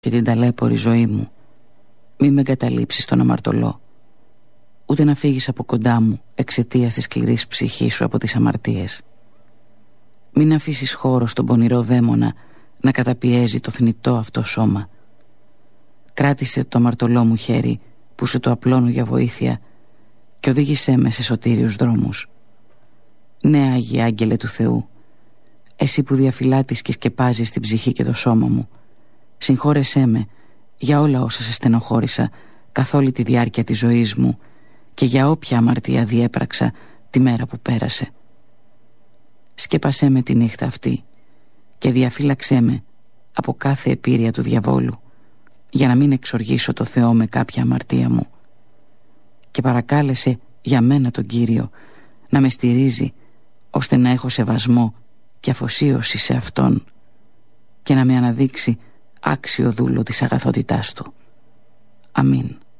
και την ταλέπορη ζωή μου, μη με εγκαταλείψεις τον αμαρτωλό, ούτε να φύγεις από κοντά μου εξαιτίας της σκληρής ψυχής σου από τις αμαρτίες. Μην αφήσεις χώρο στον πονηρό δαίμονα να καταπιέζει το θνητό αυτό σώμα. Κράτησε το αμαρτωλό μου χέρι που σου το απλώνω για βοήθεια και οδήγησέ με σε σωτήριους δρόμους. Ναι, Άγιε Άγγελε του Θεού, εσύ που διαφυλάτεις και σκεπάζεις την ψυχή και το σώμα μου, συγχώρεσέ με για όλα όσα σε στενοχώρησα καθ' όλη τη διάρκεια της ζωής μου και για όποια αμαρτία διέπραξα τη μέρα που πέρασε. Σκέπασέ με τη νύχτα αυτή και διαφύλαξέ με από κάθε επίρρεια του διαβόλου, για να μην εξοργήσω το Θεό με κάποια αμαρτία μου. Και παρακάλεσε για μένα τον Κύριο να με στηρίζει, ώστε να έχω σεβασμό και αφοσίωση σε Αυτόν και να με αναδείξει άξιο δούλο της αγαθότητάς Του. Αμήν.